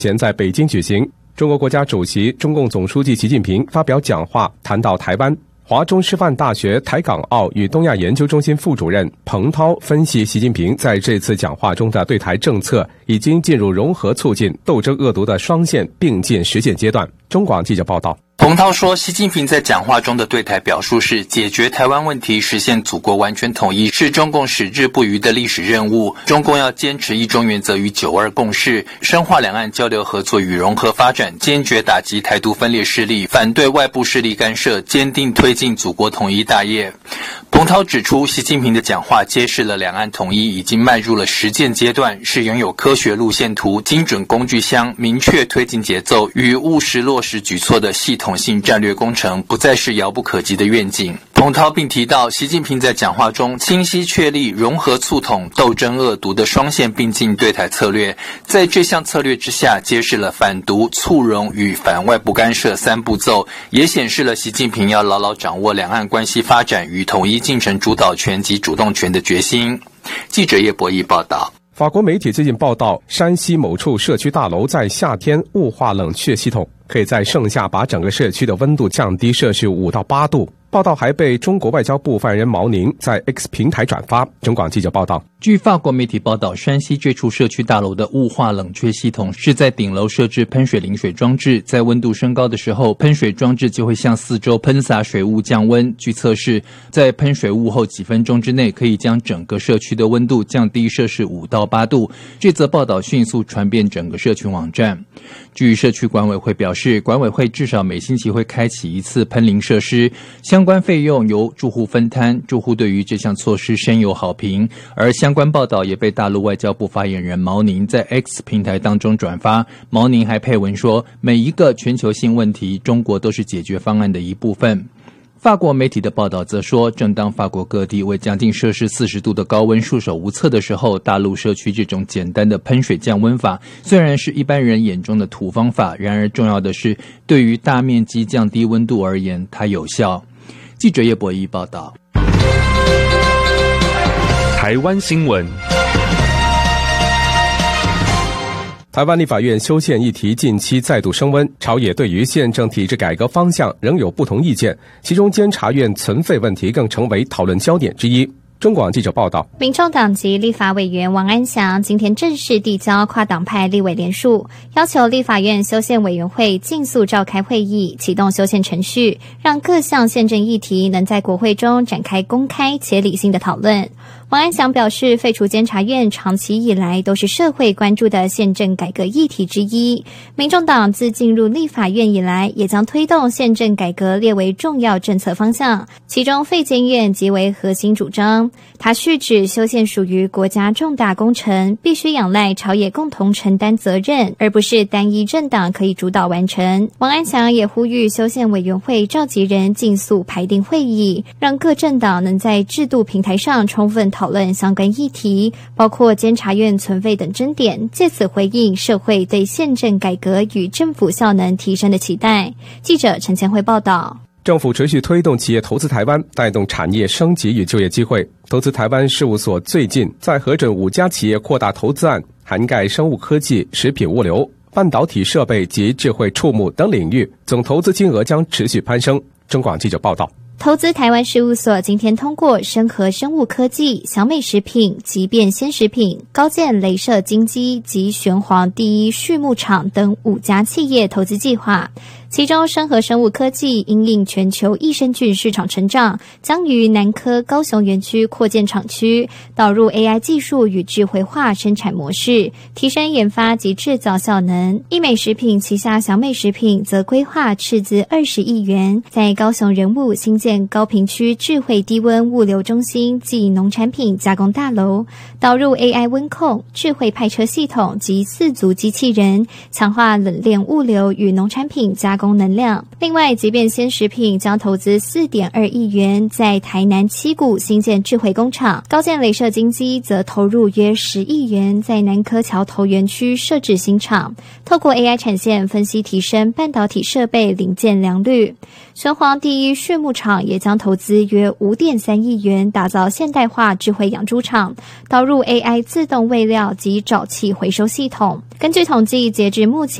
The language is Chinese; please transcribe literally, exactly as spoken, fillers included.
前在北京举行。中国国家主席、中共总书记习近平发表讲话，谈到台湾。华中师范大学台港澳与东亚研究中心副主任彭涛分析，习近平在这次讲话中的对台政策已经进入融合促进、斗争恶毒的双线并进实践阶段。中广记者报道。 彭涛说，习近平在讲话中的对台表述是解决台湾问题、实现祖国完全统一是中共矢志不渝的历史任务。中共要坚持一中原则与九二共识，深化两岸交流合作与融合发展，坚决打击台独分裂势力，反对外部势力干涉，坚定推进祖国统一大业。彭涛指出，习近平的讲话揭示了两岸统一已经迈入了实践阶段，是拥有科学路线图、精准工具箱、明确推进节奏与务实落实举措的系统性战略工程，不再是遥不可及的愿景。彭涛并提到，习近平在讲话中清晰确立融合促统、斗争恶毒的双线并进对台策略，在这项策略之下，揭示了反独、促融与反外部干涉三步骤，也显示了习近平要牢牢掌握两岸关系发展与统一进程主导权及主动权的决心。记者叶博弈报道。 法国媒体最近报道，山西某处社区大楼在夏天雾化冷却系统可以在盛夏把整个社区的温度降低摄氏五到八度。报道还被中国外交部发言人毛宁在 X 平台转发。中广记者报道， 据法国媒体报道，山西这处社区大楼的雾化冷却系统是在顶楼设置喷水淋水装置，在温度升高的时候，喷水装置就会向四周喷洒水雾降温。据测试，在喷水雾后几分钟之内，可以将整个社区的温度降低摄氏五到八度。这则报道迅速传遍整个社群网站。据社区管委会表示，管委会至少每星期会开启一次喷淋设施，相关费用由住户分摊，住户对于这项措施深有好评。而相关报道也被大陆外交部发言人毛宁在 X 平台当中转发。毛宁还配文说，每一个全球性问题，中国都是解决方案的一部分。法国媒体的报道则说，正当法国各地为将近摄氏四十度的高温束手无策的时候，大陆社区这种简单的喷水降温法虽然是一般人眼中的土方法，然而重要的是对于大面积降低温度而言，它有效。记者叶博弈报道。 台湾新闻。 台湾立法院修宪议题近期再度升温，朝野对于宪政体制改革方向仍有不同意见，其中监察院存废问题更成为讨论焦点之一。中广记者报道， 民众党籍立法委员王安祥今天正式递交跨党派立委联署，要求立法院修宪委员会尽速召开会议，启动修宪程序，让各项宪政议题能在国会中展开公开且理性的讨论。王安祥表示，废除监察院长期以来都是社会关注的宪政改革议题之一。民众党自进入立法院以来，也将推动宪政改革列为重要政策方向，其中废监院即为核心主张。他续指，修宪属于国家重大工程，必须仰赖朝野共同承担责任，而不是单一政党可以主导完成。王安祥也呼吁修宪委员会召集人尽速排定会议，让各政党能在制度平台上充分讨论相关议题，包括监察院存废等争点，借此回应社会对宪政改革与政府效能提升的期待。记者陈千惠报道。 政府持续推动企业投资台湾，带动产业升级与就业机会。投资台湾事务所最近在核准五家企业扩大投资案，涵盖生物科技、食品物流、半导体设备及智慧触目等领域，总投资金额将持续攀升。中广记者报道。 投资台湾事务所今天通过深和生物科技、小美食品、即变鲜食品、高健雷射金基及玄黄第一畜牧场等五家企业投资计划。其中深和生物科技因应全球益生菌市场成长，将于南科高雄园区扩建厂区，导入 A I 技术与智慧化生产模式，提升研发及制造效能。益美食品旗下小美食品则规划斥资二十亿元，在高雄人武新建高屏区智慧低温物流中心暨农产品加工大楼，导入 A I 温控、智慧派车系统及四足机器人，强化冷链物流与农产品加工工能量。另外，即便鲜食品将投资 四点二亿元在台南七股新建智慧工厂，高建雷射金基则投入约十亿元在南科桥头园区设置新厂，透过 A I 产线分析提升半导体设备零件良率。玄黄第一畜牧场也将投资约 五点三亿元打造现代化智慧养猪场，导入 A I 自动喂料及沼气回收系统。根据统计，截至目前